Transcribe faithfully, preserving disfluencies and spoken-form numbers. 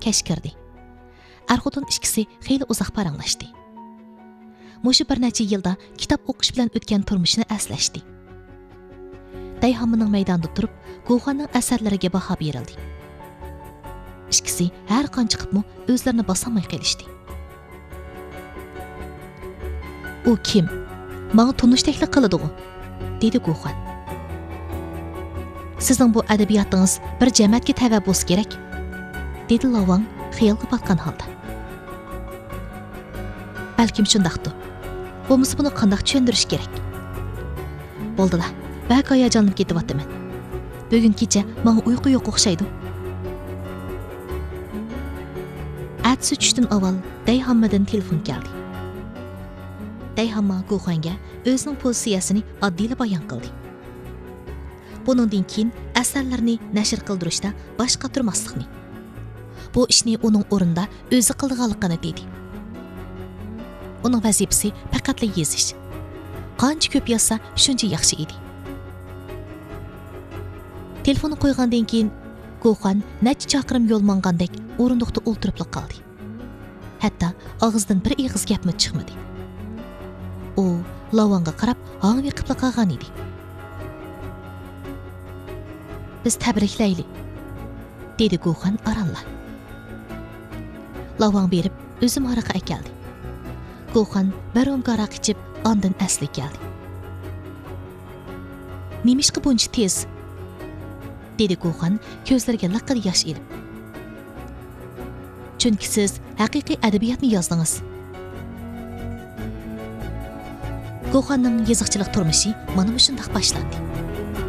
kash kirdi. Er-xotin ikkisi xeyli uzoq paranglashdi. Mushu bir necha yilda kitob o'qish bilan o'tgan turmushini aslashdi. Dayhammining maydonda turib, Guxanning asarlariga baho berildi. Ikkisi har qancha qilibmi o'zlarini bosolmay qolishdi. U kim? Menga tunishdeklik qiladi-ku, dedi Guxan. Sizning bu adabiyotingiz bir jamiyatga tava bo'lsa kerak, dedi Lavang xiyolga batgan holda. Balkim shundaqdir. Bo'lmasa buni qanday tushundirish kerak? Bo'ldilar. Bak hayajonlanib ketyapman. Bugun kecha menga uyqu yo'q o'xshaydi. Atsi tushdan avval Dayhammadan telefon keldi. Dayhamma Guxanga o'zining pozitsiyasini oddiy bayon qildi. Buningdan keyin asarlarni nashr qildirishda boshqa turmaslikni. Bu ishni uning o'rinda o'zi qilganligini dedi. Uning vazifasi faqatla yozish. Qancha ko'p yozsa, shuncha yaxshi edi. Telefonni qo'ygandan keyin Guxan necha chaqirim yo'l mangandek o'rindiqda o'ltirib qoldi. Hatto og'zidan bir ig'iz gapmi chiqmadi. U Lavanga qarab hangi qilib qolgan edi. Biz tabriklayli, dedi Guxan aralla. Lavang berib o'zim araqa akeldi. Guxan bir o'm qaraq ichib, ondan asli keldi. Nemishqa buncha tez? dedi Guxan ko'zlariga liqqa yosh elib. Chunki siz haqiqiy adabiyotni yozdingiz. Guxanning yoziqchilik turmushi mana shunday boshlandi.